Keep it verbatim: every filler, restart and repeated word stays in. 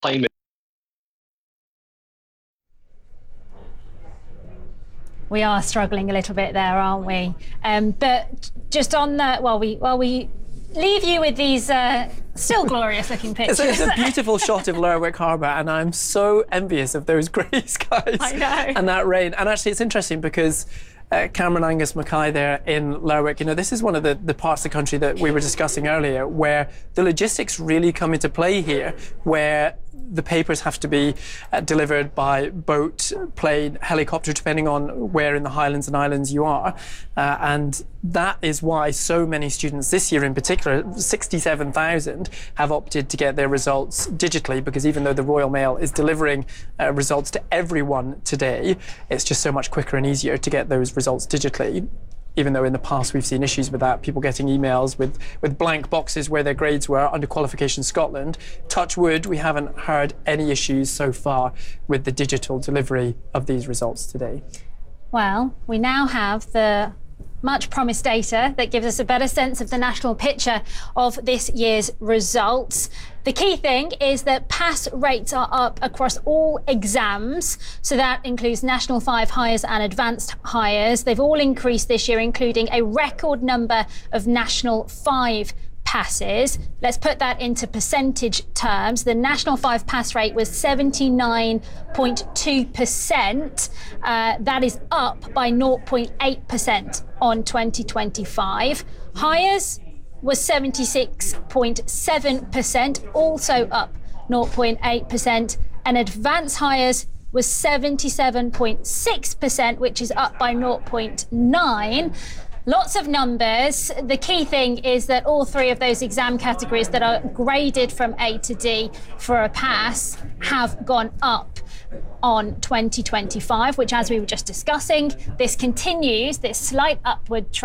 climate. We are struggling a little bit there, aren't we? Um, but just on the, well, we, well, we leave you with these uh, still glorious-looking pictures. It's a, it's a beautiful shot of Lerwick Harbour, and I'm so envious of those grey skies I know. and that rain. And actually, it's interesting because uh, Cameron Angus Mackay there in Lerwick, you know, this is one of the, the parts of the country that we were discussing earlier where the logistics really come into play here, where the papers have to be uh, delivered by boat, plane, helicopter, depending on where in the Highlands and Islands you are. Uh, and that is why so many students this year in particular, sixty-seven thousand, have opted to get their results digitally, because even though the Royal Mail is delivering uh, results to everyone today, it's just so much quicker and easier to get those results digitally. Even though in the past we've seen issues with that, people getting emails with, with blank boxes where their grades were under Qualification Scotland. Touch wood, we haven't heard any issues so far with the digital delivery of these results today. Well, we now have the much promised data that gives us a better sense of the national picture of this year's results. The key thing is that pass rates are up across all exams, so that includes National five Highers and Advanced Highers. They've all increased this year, including a record number of National five passes. Let's put that into percentage terms. The National five pass rate was seventy-nine point two percent. Uh, that is up by zero point eight percent on twenty twenty-five. Highers was seventy-six point seven percent, also up zero point eight percent. And Advanced Highers was seventy-seven point six percent, which is up by zero point nine. Lots of numbers. The key thing is that all three of those exam categories that are graded from A to D for a pass have gone up on twenty twenty-five, which, as we were just discussing, this continues, this slight upward trend.